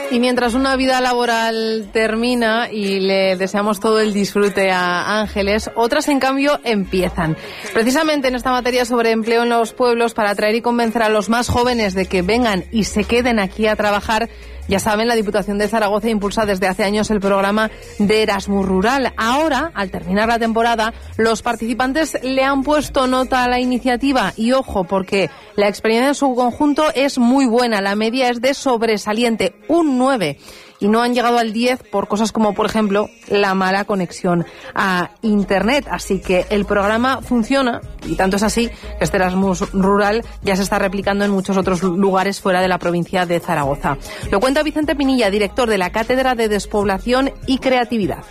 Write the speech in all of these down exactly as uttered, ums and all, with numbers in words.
Y mientras una vida laboral termina y le deseamos todo el disfrute a Ángeles, otras en cambio empiezan. Precisamente en esta materia sobre empleo en los pueblos, para atraer y convencer a los más jóvenes de que vengan y se queden aquí a trabajar, ya saben, la Diputación de Zaragoza impulsa desde hace años el programa de Erasmus Rural. Ahora, al terminar la temporada, los participantes le han puesto nota a la iniciativa y ojo, porque la experiencia en su conjunto es muy buena. La media es de sobresaliente, un nueve. Y no han llegado al diez por cosas como, por ejemplo, la mala conexión a Internet. Así que el programa funciona, y tanto es así que este Erasmus Rural ya se está replicando en muchos otros lugares fuera de la provincia de Zaragoza. Lo cuenta Vicente Pinilla, director de la Cátedra de Despoblación y Creatividad.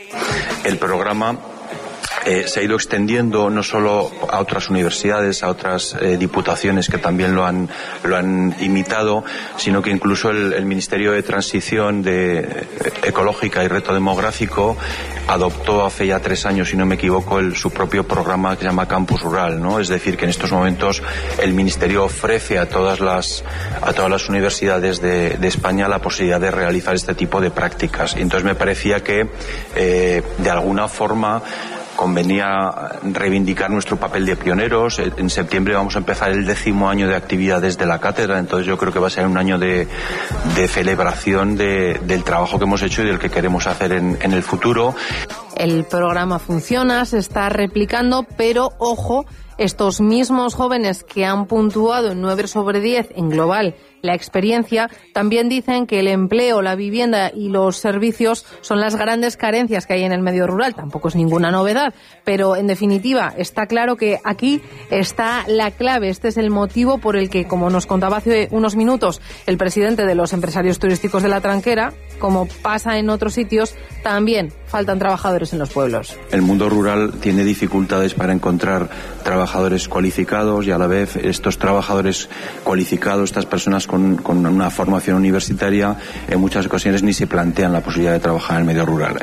El programa Eh, se ha ido extendiendo no solo a otras universidades, a otras eh, diputaciones que también lo han lo han imitado, sino que incluso el, el Ministerio de Transición de, eh, Ecológica y Reto Demográfico adoptó hace ya tres años, si no me equivoco, el, su propio programa que se llama Campus Rural, ¿no? Es decir, que en estos momentos el Ministerio ofrece a todas las a todas las universidades de, de España la posibilidad de realizar este tipo de prácticas. Y entonces me parecía que eh, de alguna forma convenía reivindicar nuestro papel de pioneros. En septiembre vamos a empezar el décimo año de actividades de la cátedra, entonces yo creo que va a ser un año de, de celebración de, del trabajo que hemos hecho y del que queremos hacer en, en el futuro. El programa funciona, se está replicando, pero ojo, estos mismos jóvenes que han puntuado en nueve sobre diez en global la experiencia, también dicen que el empleo, la vivienda y los servicios son las grandes carencias que hay en el medio rural. Tampoco es ninguna novedad, pero en definitiva está claro que aquí está la clave. Este es el motivo por el que, como nos contaba hace unos minutos el presidente de los empresarios turísticos de la Tranquera, como pasa en otros sitios, también faltan trabajadores en los pueblos. El mundo rural tiene dificultades para encontrar trabajadores cualificados y a la vez estos trabajadores cualificados, estas personas con, con una formación universitaria, en muchas ocasiones ni se plantean la posibilidad de trabajar en el medio rural.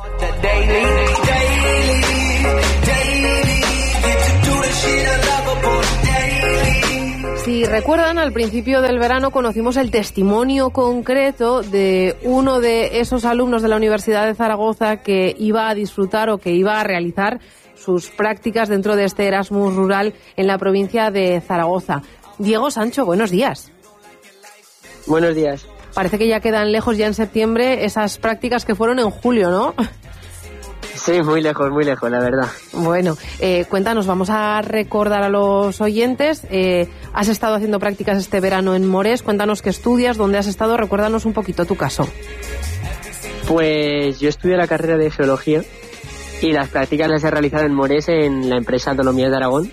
Si recuerdan, al principio del verano conocimos el testimonio concreto de uno de esos alumnos de la Universidad de Zaragoza que iba a disfrutar o que iba a realizar sus prácticas dentro de este Erasmus Rural en la provincia de Zaragoza. Diego Sancho, buenos días. Buenos días. Parece que ya quedan lejos, ya en septiembre, esas prácticas que fueron en julio, ¿no? Sí, muy lejos, muy lejos, la verdad. Bueno, eh, cuéntanos, vamos a recordar a los oyentes. Eh, has estado haciendo prácticas este verano en Morés. Cuéntanos qué estudias, dónde has estado. Recuérdanos un poquito tu caso. Pues yo estudié la carrera de Geología y las prácticas las he realizado en Morés, en la empresa Dolomías de Aragón.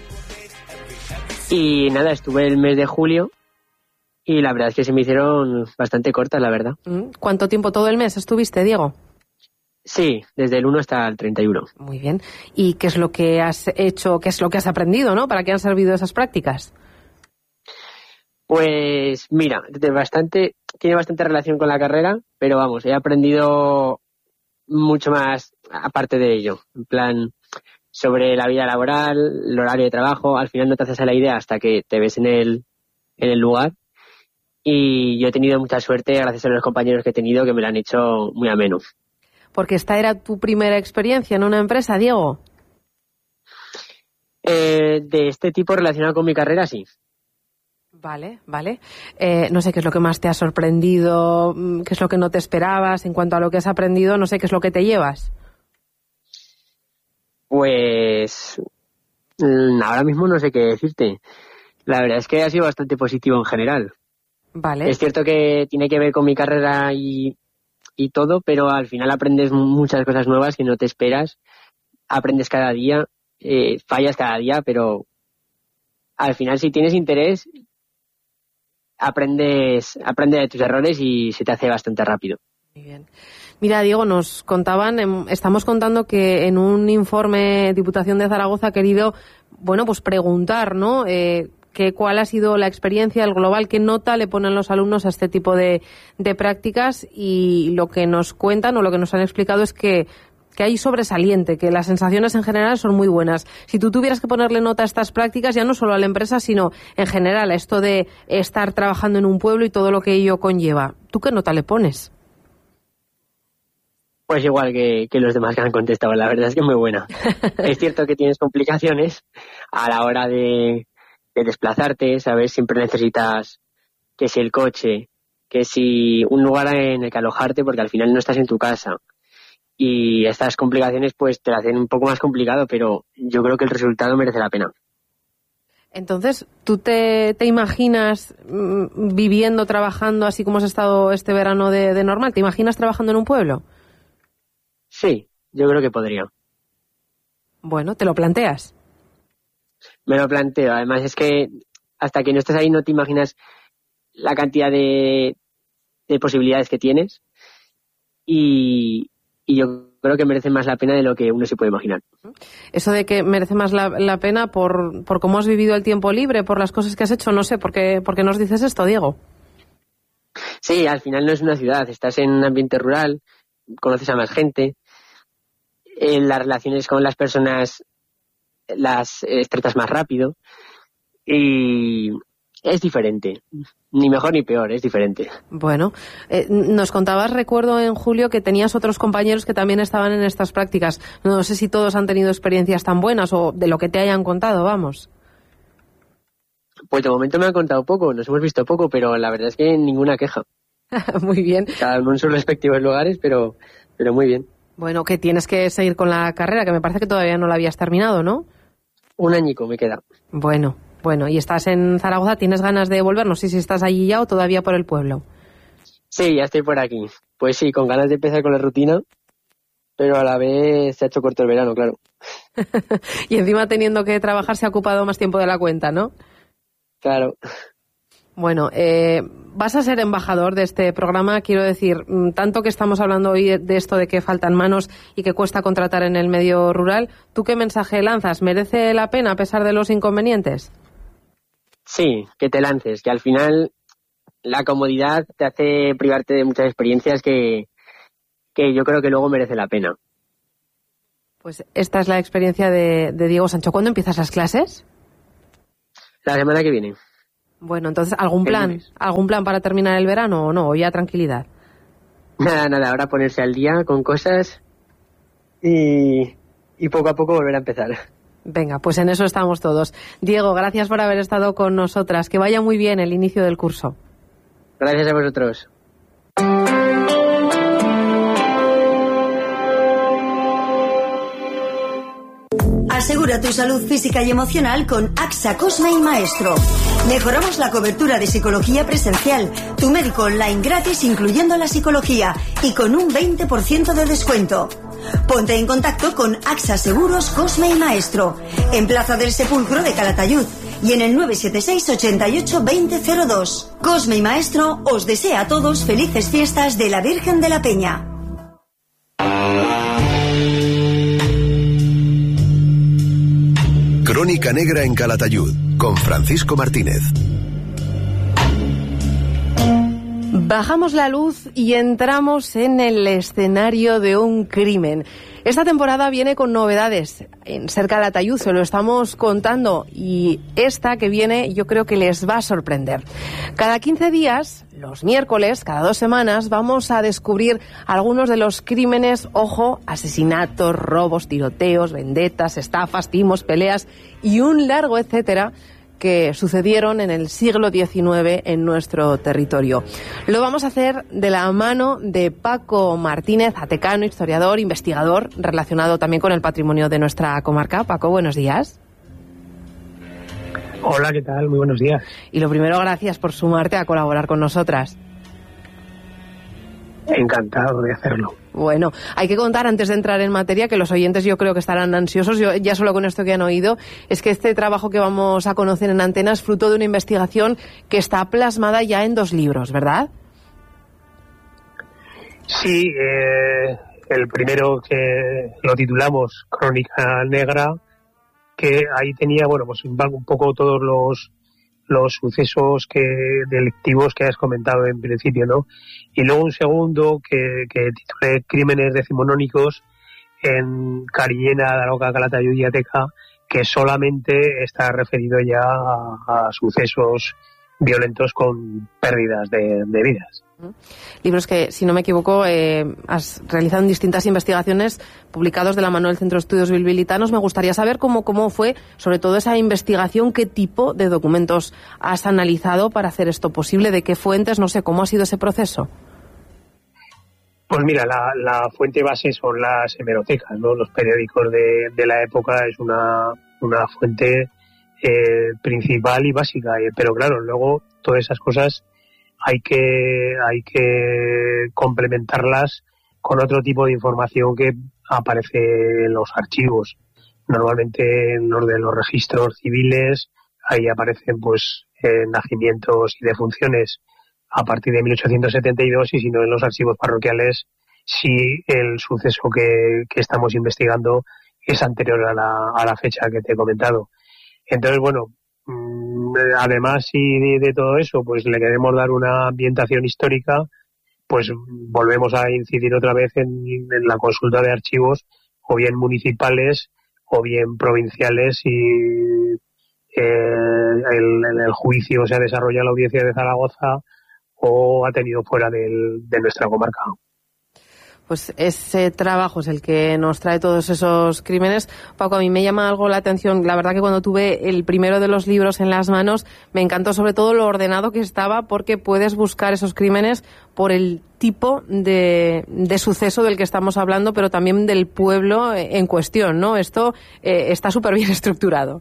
Y nada, estuve el mes de julio y la verdad es que se me hicieron bastante cortas, la verdad. ¿Cuánto tiempo, todo el mes estuviste, Diego? Sí, desde el uno hasta el treinta y uno. Muy bien. ¿Y qué es lo que has hecho, qué es lo que has aprendido, ¿no? ¿Para qué han servido esas prácticas? Pues mira, de bastante, tiene bastante relación con la carrera, pero vamos, he aprendido mucho más aparte de ello. En plan, sobre la vida laboral, el horario de trabajo, al final no te haces a la idea hasta que te ves en el, en el lugar. Y yo he tenido mucha suerte gracias a los compañeros que he tenido que me lo han hecho muy ameno. Porque esta era tu primera experiencia en una empresa, Diego. Eh, de este tipo relacionado con mi carrera, sí. Vale, vale. Eh, no sé qué es lo que más te ha sorprendido, qué es lo que no te esperabas en cuanto a lo que has aprendido, no sé qué es lo que te llevas. Pues ahora mismo no sé qué decirte. La verdad es que ha sido bastante positivo en general. Vale. Es cierto que tiene que ver con mi carrera y... y todo, pero al final aprendes muchas cosas nuevas que no te esperas, aprendes cada día, eh, fallas cada día, pero al final si tienes interés, aprendes, aprendes de tus errores y se te hace bastante rápido. Muy bien. Mira, Diego, nos contaban, estamos contando que en un informe Diputación de Zaragoza ha querido, bueno, pues preguntar, ¿no?, eh, que cuál ha sido la experiencia, el global, qué nota le ponen los alumnos a este tipo de, de prácticas, y lo que nos cuentan o lo que nos han explicado es que que hay sobresaliente, que las sensaciones en general son muy buenas. Si tú tuvieras que ponerle nota a estas prácticas, ya no solo a la empresa, sino en general a esto de estar trabajando en un pueblo y todo lo que ello conlleva, ¿tú qué nota le pones? Pues igual que, que los demás que han contestado, la verdad es que es muy buena. Es cierto que tienes complicaciones a la hora de, de desplazarte, ¿sabes? Siempre necesitas que si el coche, que si un lugar en el que alojarte, porque al final no estás en tu casa. Y estas complicaciones pues te la hacen un poco más complicado, pero yo creo que el resultado merece la pena. Entonces, ¿tú te, te imaginas mmm, viviendo, trabajando así como has estado este verano de, de normal? ¿Te imaginas trabajando en un pueblo? Sí, yo creo que podría. Bueno, ¿te lo planteas? Me lo planteo. Además es que hasta que no estás ahí no te imaginas la cantidad de, de posibilidades que tienes y, y yo creo que merece más la pena de lo que uno se puede imaginar. Eso de que merece más la, la pena por, por cómo has vivido el tiempo libre, por las cosas que has hecho, no sé, ¿por qué, por qué nos dices esto, Diego? Sí, al final no es una ciudad, estás en un ambiente rural, conoces a más gente, eh, las relaciones con las personas las estrechas más rápido y es diferente, ni mejor ni peor, es diferente. Bueno, eh, nos contabas, recuerdo en julio, que tenías otros compañeros que también estaban en estas prácticas. No sé si todos han tenido experiencias tan buenas o de lo que te hayan contado, vamos. Pues de momento me han contado poco, nos hemos visto poco, pero la verdad es que ninguna queja. Muy bien. Cada uno en sus respectivos lugares, pero, pero muy bien. Bueno, que tienes que seguir con la carrera, que me parece que todavía no la habías terminado, ¿no? Un añico me queda. Bueno, bueno, y estás en Zaragoza, ¿tienes ganas de volver? No sé si estás allí ya o todavía por el pueblo. Sí, ya estoy por aquí. Pues sí, con ganas de empezar con la rutina, pero a la vez se ha hecho corto el verano, claro. Y encima teniendo que trabajar se ha ocupado más tiempo de la cuenta, ¿no? Claro. Bueno, eh, vas a ser embajador de este programa, quiero decir, tanto que estamos hablando hoy de esto de que faltan manos y que cuesta contratar en el medio rural, ¿tú qué mensaje lanzas? ¿Merece la pena a pesar de los inconvenientes? Sí, que te lances, que al final la comodidad te hace privarte de muchas experiencias que, que yo creo que luego merece la pena. Pues esta es la experiencia de, de Diego Sancho. ¿Cuándo empiezas las clases? La semana que viene. Bueno, entonces, ¿algún plan? ¿Algún plan para terminar el verano o no? ¿O ya tranquilidad? Nada, nada, ahora ponerse al día con cosas y, y poco a poco volver a empezar. Venga, pues en eso estamos todos. Diego, gracias por haber estado con nosotras. Que vaya muy bien el inicio del curso. Gracias a vosotros. Asegura tu salud física y emocional con AXA Cosme y Maestro. Mejoramos la cobertura de psicología presencial, tu médico online gratis incluyendo la psicología y con un veinte por ciento de descuento. Ponte en contacto con AXA Seguros Cosme y Maestro, en Plaza del Sepulcro de Calatayud y en el nueve siete seis, ochenta y ocho, veinte cero dos. Cosme y Maestro os desea a todos felices fiestas de la Virgen de la Peña. Crónica Negra en Calatayud, con Francisco Martínez. Bajamos la luz y entramos en el escenario de un crimen. Esta temporada viene con novedades. En Ser Calatayud se lo estamos contando y esta que viene yo creo que les va a sorprender. Cada quince días, los miércoles, cada dos semanas, vamos a descubrir algunos de los crímenes, ojo, asesinatos, robos, tiroteos, vendetas, estafas, timos, peleas y un largo etcétera que sucedieron en el siglo diecinueve en nuestro territorio. Lo vamos a hacer de la mano de Paco Martínez, atecano, historiador, investigador, relacionado también con el patrimonio de nuestra comarca. Paco, buenos días. Hola, ¿qué tal? Muy buenos días. Y lo primero, gracias por sumarte a colaborar con nosotras. Encantado de hacerlo. Bueno, hay que contar antes de entrar en materia que los oyentes yo creo que estarán ansiosos, yo, ya solo con esto que han oído, es que este trabajo que vamos a conocer en Antena es fruto de una investigación que está plasmada ya en dos libros, ¿verdad? Sí, eh, el primero que lo titulamos Crónica Negra, que ahí tenía, bueno, pues un poco todos los los sucesos que delictivos que has comentado en principio, ¿no? Y luego un segundo que, que titulé Crímenes decimonónicos, en Carillena, Daroca, Calatayud y Ateca, que solamente está referido ya a, a sucesos violentos con pérdidas de, de vidas. Libros que, si no me equivoco, eh, has realizado en distintas investigaciones publicados de la mano del Centro de Estudios Bilbilitanos. Me gustaría saber cómo, cómo fue, sobre todo, esa investigación, qué tipo de documentos has analizado para hacer esto posible, de qué fuentes, no sé, cómo ha sido ese proceso. Pues mira, la, la fuente base son las hemerotecas, ¿no? Los periódicos de, de la época es una, una fuente eh, principal y básica, eh, pero claro, luego todas esas cosas hay que hay que complementarlas con otro tipo de información que aparece en los archivos. Normalmente en los de los registros civiles, ahí aparecen pues eh, nacimientos y defunciones a partir de mil ochocientos setenta y dos, y si no en los archivos parroquiales, si el suceso que, que estamos investigando es anterior a la, a la fecha que te he comentado. Entonces, bueno, además y de, de todo eso, pues le queremos dar una ambientación histórica, pues volvemos a incidir otra vez en, en la consulta de archivos, o bien municipales o bien provinciales, y eh, el, el juicio se ha desarrollado en la audiencia de Zaragoza o ha tenido fuera del, de nuestra comarca. Pues ese trabajo es el que nos trae todos esos crímenes. Paco, a mí me llama algo la atención. La verdad que cuando tuve el primero de los libros en las manos, me encantó sobre todo lo ordenado que estaba, porque puedes buscar esos crímenes por el tipo de, de suceso del que estamos hablando, pero también del pueblo en cuestión, ¿no? Esto eh, está súper bien estructurado.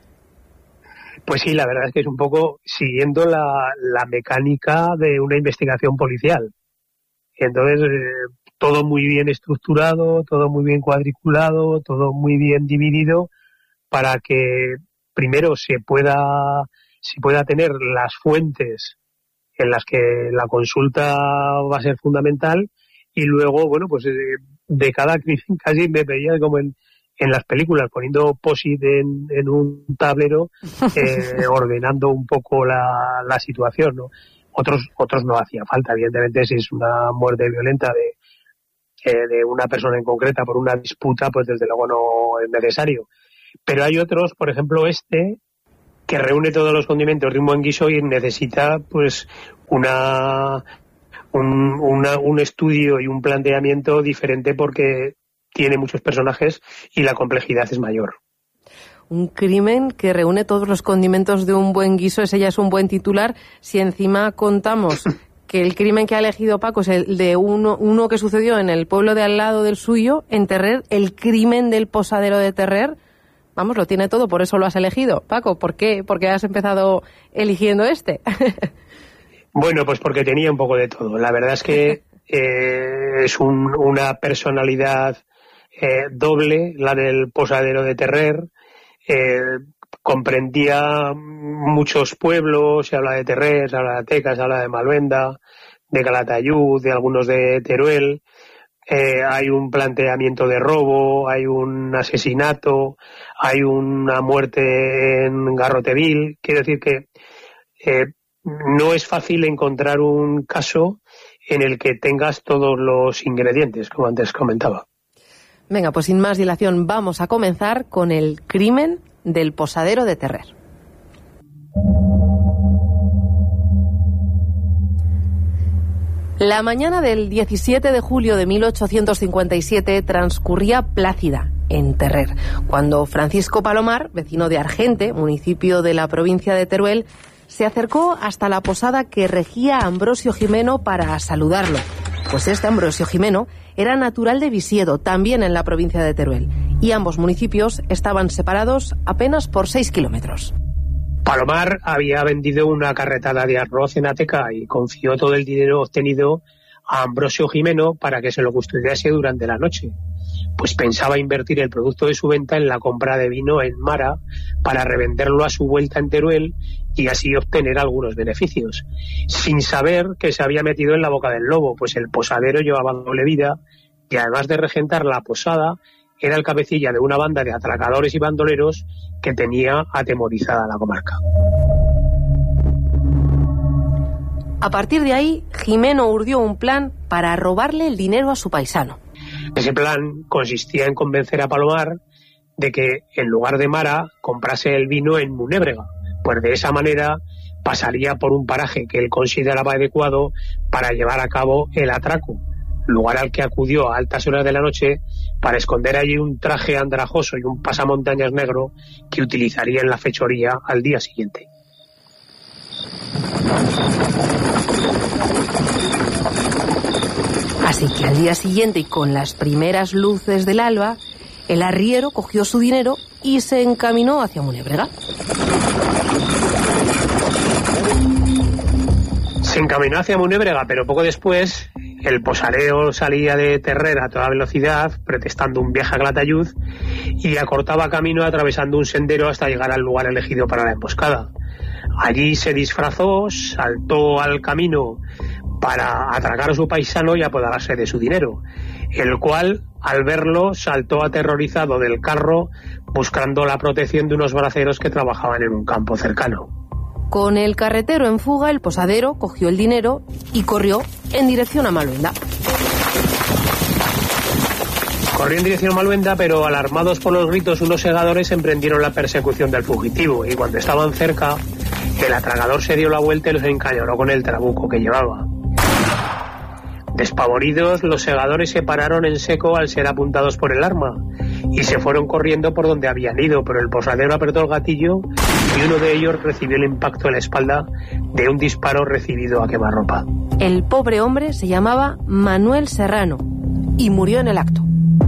Pues sí, la verdad es que es un poco siguiendo la, la mecánica de una investigación policial. Entonces, eh, todo muy bien estructurado, todo muy bien cuadriculado, todo muy bien dividido, para que primero se pueda, se pueda tener las fuentes en las que la consulta va a ser fundamental, y luego, bueno, pues eh, de cada crimen casi me veía como en, en las películas, poniendo post-it en, en un tablero, eh, ordenando un poco la, la situación, ¿no? Otros, otros no hacía falta, evidentemente, si es una muerte violenta de, eh, de una persona en concreta por una disputa, pues desde luego no es necesario. Pero hay otros, por ejemplo este, que reúne todos los condimentos de un buen guiso y necesita pues una un, una, un estudio y un planteamiento diferente, porque tiene muchos personajes y la complejidad es mayor. Un crimen que reúne todos los condimentos de un buen guiso, ese ya es un buen titular. Si encima contamos que el crimen que ha elegido Paco es el de uno, uno que sucedió en el pueblo de al lado del suyo, en Terrer, el crimen del posadero de Terrer, vamos, lo tiene todo, por eso lo has elegido. Paco, ¿por qué? ¿Por qué has empezado eligiendo este? Bueno, pues porque tenía un poco de todo. La verdad es que eh, es un, una personalidad eh, doble, la del posadero de Terrer. Eh, comprendía muchos pueblos, se habla de Terrer, se habla de Ateca, se habla de Malvenda, de Calatayud, de algunos de Teruel. Eh, hay un planteamiento de robo, hay un asesinato, hay una muerte en Garroteville. Quiero decir que eh, no es fácil encontrar un caso en el que tengas todos los ingredientes, como antes comentaba. Venga, pues sin más dilación vamos a comenzar con el crimen del posadero de Terrer. La mañana del diecisiete de julio de mil ochocientos cincuenta y siete transcurría plácida en Terrer, cuando Francisco Palomar, vecino de Argente, municipio de la provincia de Teruel, se acercó hasta la posada que regía Ambrosio Gimeno para saludarlo. Pues este Ambrosio Gimeno era natural de Visiedo, también en la provincia de Teruel, y ambos municipios estaban separados apenas por seis kilómetros. Palomar había vendido una carretada de arroz en Ateca y confió todo el dinero obtenido a Ambrosio Gimeno para que se lo custodiase durante la noche. Pues pensaba invertir el producto de su venta en la compra de vino en Mara para revenderlo a su vuelta en Teruel y así obtener algunos beneficios, sin saber que se había metido en la boca del lobo, pues el posadero llevaba doble vida y además de regentar la posada, era el cabecilla de una banda de atracadores y bandoleros que tenía atemorizada la comarca. A partir de ahí, Gimeno urdió un plan para robarle el dinero a su paisano. Ese plan consistía en convencer a Palomar de que en lugar de Mara comprase el vino en Munébrega, pues de esa manera pasaría por un paraje que él consideraba adecuado para llevar a cabo el atraco, lugar al que acudió a altas horas de la noche para esconder allí un traje andrajoso y un pasamontañas negro que utilizaría en la fechoría al día siguiente. Así que al día siguiente y con las primeras luces del alba, el arriero cogió su dinero y se encaminó hacia Munébrega. Se encaminó hacia Munébrega, pero poco después el posareo salía de Terrer a toda velocidad, pretextando un viaje a Calatayud, y acortaba camino atravesando un sendero hasta llegar al lugar elegido para la emboscada. Allí se disfrazó, saltó al camino para atracar a su paisano y apoderarse de su dinero, el cual, al verlo, saltó aterrorizado del carro buscando la protección de unos braceros que trabajaban en un campo cercano. Con el carretero en fuga, el posadero cogió el dinero y corrió en dirección a Maluenda. Corrió en dirección a Maluenda, pero alarmados por los gritos, unos segadores emprendieron la persecución del fugitivo, y cuando estaban cerca, el atragador se dio la vuelta y los encañonó con el trabuco que llevaba. Despavoridos, los segadores se pararon en seco al ser apuntados por el arma y se fueron corriendo por donde habían ido, pero el posadero apretó el gatillo y uno de ellos recibió el impacto en la espalda de un disparo recibido a quemarropa. El pobre hombre se llamaba Manuel Serrano y murió en el acto.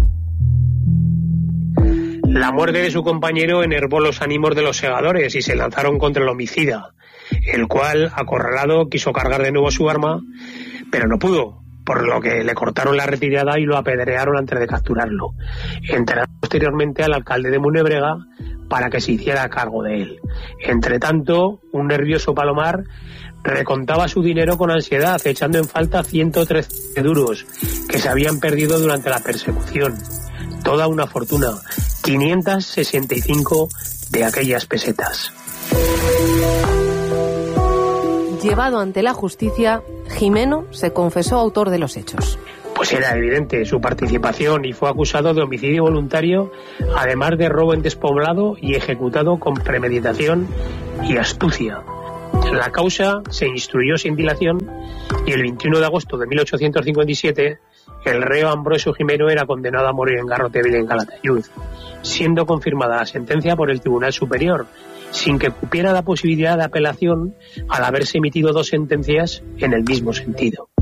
La muerte de su compañero enervó los ánimos de los segadores y se lanzaron contra el homicida, el cual, acorralado, quiso cargar de nuevo su arma, pero no pudo, por lo que le cortaron la retirada y lo apedrearon antes de capturarlo, entregando posteriormente al alcalde de Munébrega para que se hiciera cargo de él. Entre tanto, un nervioso Palomar recontaba su dinero con ansiedad, echando en falta ciento trece duros que se habían perdido durante la persecución. Toda una fortuna, quinientas sesenta y cinco de aquellas pesetas. Llevado ante la justicia, Jimeno se confesó autor de los hechos. Pues era evidente su participación y fue acusado de homicidio voluntario, además de robo en despoblado y ejecutado con premeditación y astucia. La causa se instruyó sin dilación y el veintiuno de agosto de mil ochocientos cincuenta y siete el reo Ambrosio Jimeno era condenado a morir en Garroteville, en Calatayud, siendo confirmada la sentencia por el Tribunal Superior, sin que cupiera la posibilidad de apelación al haberse emitido dos sentencias en el mismo sentido.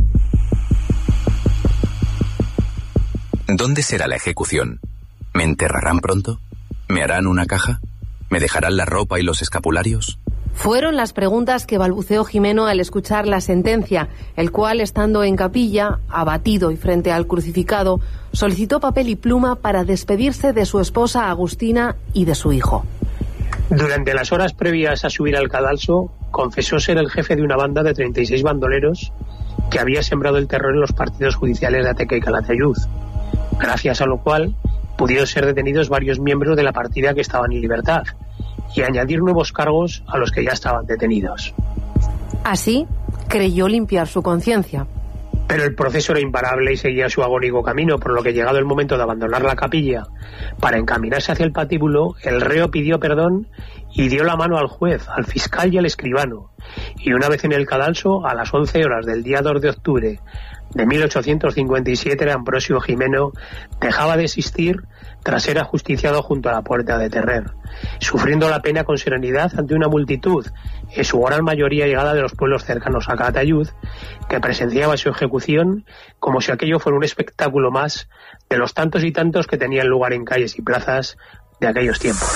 ¿Dónde será la ejecución? ¿Me enterrarán pronto? ¿Me harán una caja? ¿Me dejarán la ropa y los escapularios? Fueron las preguntas que balbuceó Jimeno al escuchar la sentencia, el cual, estando en capilla, abatido y frente al crucificado, solicitó papel y pluma para despedirse de su esposa Agustina y de su hijo. Durante las horas previas a subir al cadalso, confesó ser el jefe de una banda de treinta y seis bandoleros que había sembrado el terror en los partidos judiciales de Ateca y Calatayud, gracias a lo cual pudieron ser detenidos varios miembros de la partida que estaban en libertad y añadir nuevos cargos a los que ya estaban detenidos. Así, creyó limpiar su conciencia. Pero el proceso era imparable y seguía su agónico camino, por lo que, llegado el momento de abandonar la capilla para encaminarse hacia el patíbulo, el reo pidió perdón y dio la mano al juez, al fiscal y al escribano. Y una vez en el cadalso, a las once horas del día dos de octubre de mil ochocientos cincuenta y siete, Ambrosio Jimeno dejaba de existir tras ser ajusticiado junto a la puerta de Terrer, sufriendo la pena con serenidad ante una multitud, en su gran mayoría llegada de los pueblos cercanos a Calatayud, que presenciaba su ejecución como si aquello fuera un espectáculo más de los tantos y tantos que tenían lugar en calles y plazas de aquellos tiempos.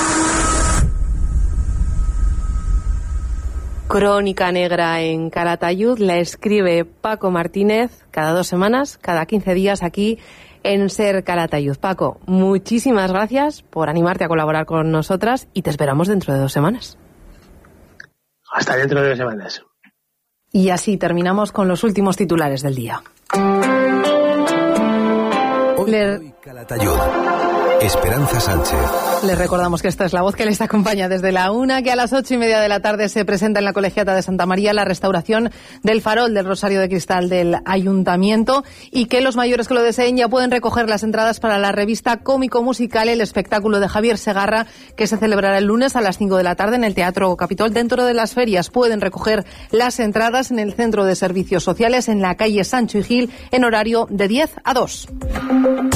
Crónica Negra en Calatayud la escribe Paco Martínez cada dos semanas, cada quince días aquí en Ser Calatayud. Paco, muchísimas gracias por animarte a colaborar con nosotras y te esperamos dentro de dos semanas. Hasta dentro de dos semanas. Y así terminamos con los últimos titulares del día. Hoy, hoy Calatayud. Esperanza Sánchez. Les recordamos que esta es la voz que les acompaña desde la una, que a las ocho y media de la tarde se presenta en la Colegiata de Santa María la restauración del farol del Rosario de Cristal del Ayuntamiento, y que los mayores que lo deseen ya pueden recoger las entradas para la revista cómico-musical El espectáculo de Javier Segarra, que se celebrará el lunes a las cinco de la tarde en el Teatro Capitol. Dentro de las ferias pueden recoger las entradas en el Centro de Servicios Sociales en la calle Sancho y Gil en horario de diez a dos.